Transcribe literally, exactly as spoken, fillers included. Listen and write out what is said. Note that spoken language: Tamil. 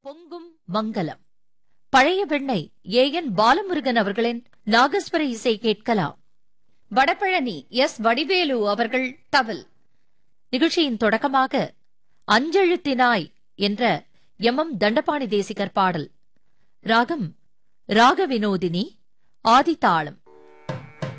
பொங்கும் மங்கலம். பழைய வெண்ணை ஏ என் பாலமுருகன் அவர்களின் நாகஸ்வர இசை கேட்கலாம். வடபழனி எஸ் வடிவேலு அவர்கள் தவில். நிகழ்ச்சியின் தொடக்கமாக அஞ்செழுத்தினாய் என்ற எம் எம் தண்டபாணி தேசிகர் பாடல். ராகம் ராக வினோதினி, ஆதிதாளம்.